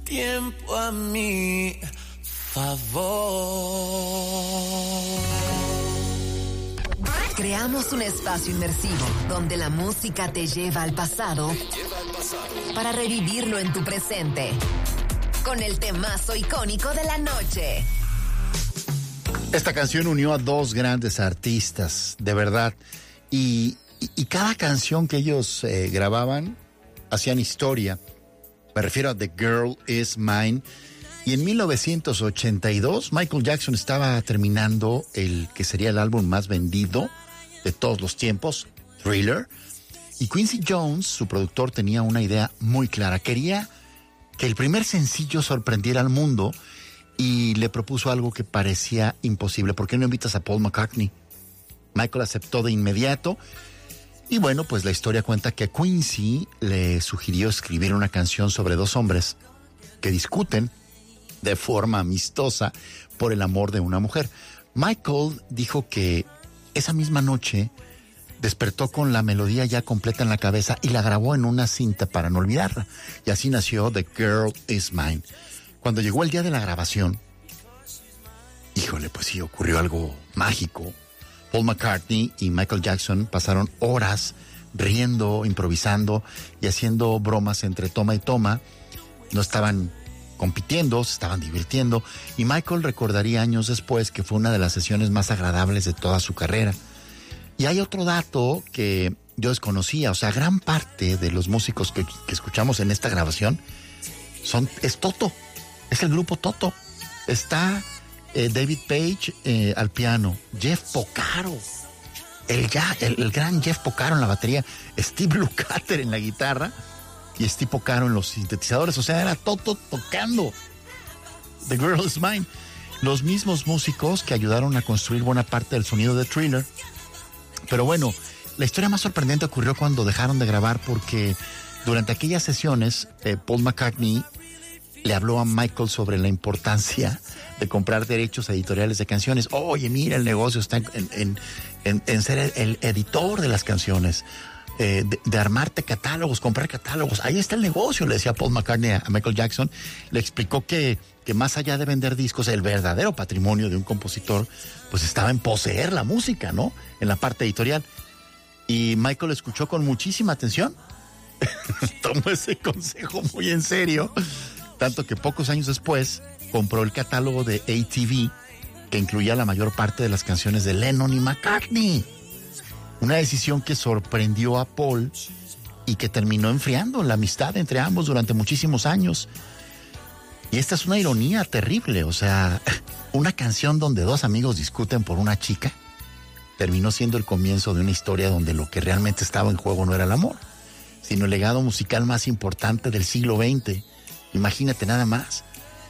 tiempo a mi favor. Creamos un espacio inmersivo donde la música te lleva al pasado para revivirlo en tu presente. Con el temazo icónico de la noche. Esta canción unió a dos grandes artistas, de verdad. Y cada canción que ellos grababan hacían historia. Me refiero a The Girl Is Mine. Y en 1982, Michael Jackson estaba terminando el que sería el álbum más vendido de todos los tiempos, Thriller. Y Quincy Jones, su productor, tenía una idea muy clara. Quería que el primer sencillo sorprendiera al mundo y le propuso algo que parecía imposible. ¿Por qué no invitas a Paul McCartney? Michael aceptó de inmediato. Y bueno, pues la historia cuenta que Quincy le sugirió escribir una canción sobre dos hombres que discuten de forma amistosa por el amor de una mujer. Michael dijo que esa misma noche despertó con la melodía ya completa en la cabeza y la grabó en una cinta para no olvidarla. Y así nació The Girl Is Mine. Cuando llegó el día de la grabación, híjole, pues sí, ocurrió algo mágico. Paul McCartney y Michael Jackson pasaron horas riendo, improvisando y haciendo bromas entre toma y toma. No estaban compitiendo, se estaban divirtiendo. Y Michael recordaría años después que fue una de las sesiones más agradables de toda su carrera. Y hay otro dato que yo desconocía. O sea, gran parte de los músicos que escuchamos en esta grabación es Toto. Es el grupo Toto. Está David Page al piano, Jeff Porcaro, el gran Jeff Porcaro en la batería, Steve Lukather en la guitarra y Steve Porcaro en los sintetizadores. O sea, era Toto tocando The Girl Is Mine. Los mismos músicos que ayudaron a construir buena parte del sonido de Thriller. Pero bueno, la historia más sorprendente ocurrió cuando dejaron de grabar, porque durante aquellas sesiones Paul McCartney le habló a Michael sobre la importancia de comprar derechos editoriales de canciones. Oye, mira, el negocio está en ser el editor de las canciones, de armarte catálogos, comprar catálogos. Ahí está el negocio, le decía Paul McCartney a Michael Jackson. Le explicó que más allá de vender discos, el verdadero patrimonio de un compositor pues estaba en poseer la música, ¿no? En la parte editorial. Y Michael escuchó con muchísima atención. Tomó ese consejo muy en serio. Tanto que pocos años después compró el catálogo de ATV, que incluía la mayor parte de las canciones de Lennon y McCartney. Una decisión que sorprendió a Paul y que terminó enfriando la amistad entre ambos durante muchísimos años. Y esta es una ironía terrible. O sea, una canción donde dos amigos discuten por una chica terminó siendo el comienzo de una historia donde lo que realmente estaba en juego no era el amor, sino el legado musical más importante del siglo XX. Imagínate nada más.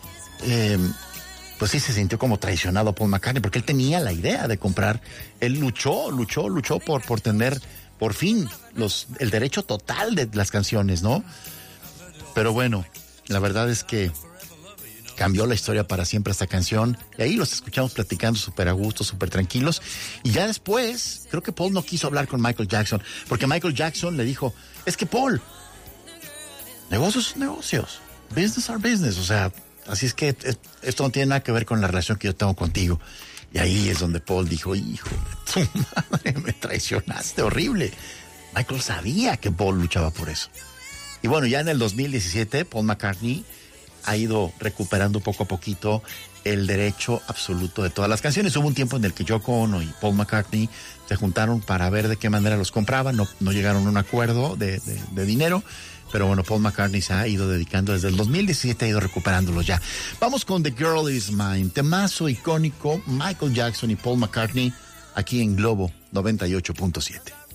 Pues sí, se sintió como traicionado Paul McCartney, porque él tenía la idea de comprar. Él luchó por tener por fin el derecho total de las canciones, ¿no? Pero bueno, la verdad es que cambió la historia para siempre esta canción. Y ahí los escuchamos platicando súper a gusto, súper tranquilos. Y ya después, creo que Paul no quiso hablar con Michael Jackson, porque Michael Jackson le dijo, es que Paul, negocios son negocios, business are business. O sea, así es que esto no tiene nada que ver con la relación que yo tengo contigo. Y ahí es donde Paul dijo, hijo de tu madre, me traicionaste, horrible. Michael sabía que Paul luchaba por eso. Y bueno, ya en el 2017, Paul McCartney ha ido recuperando poco a poquito el derecho absoluto de todas las canciones. Hubo un tiempo en el que Yoko Ono y Paul McCartney se juntaron para ver de qué manera los compraban. No llegaron a un acuerdo de dinero. Pero bueno, Paul McCartney se ha ido dedicando desde el 2017, ha ido recuperándolos ya. Vamos con The Girl Is Mine, temazo icónico, Michael Jackson y Paul McCartney, aquí en Globo 98.7.